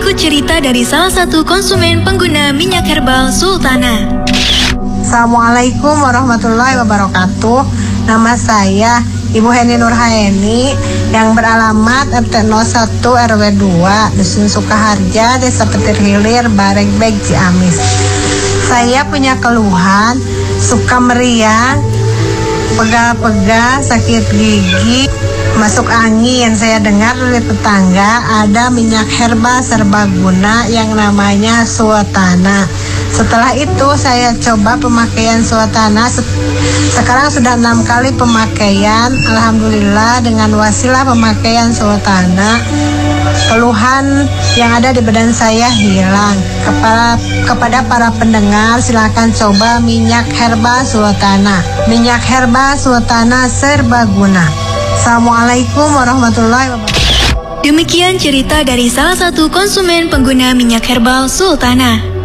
Berikut cerita dari salah satu konsumen pengguna minyak herbal Sultana. Assalamualaikum warahmatullahi wabarakatuh. Nama saya Ibu Heni Nurhaeni yang beralamat RT 01 RW 2 Dusun Sukaharja, Desa Petir Hilir, Baregbeg, Ciamis. Saya punya keluhan suka meriang, pegal-pegal, sakit gigi, masuk angin. Saya dengar dari tetangga ada minyak herbal serbaguna yang namanya Sultana. Setelah itu saya coba pemakaian Sultana. Sekarang sudah 6 kali pemakaian. Alhamdulillah dengan wasilah pemakaian Sultana, keluhan yang ada di badan saya hilang. Kepada para pendengar, silakan coba minyak herbal Sultana. Minyak herbal Sultana serbaguna. Assalamualaikum warahmatullahi wabarakatuh. Demikian cerita dari salah satu konsumen pengguna minyak herbal Sultana.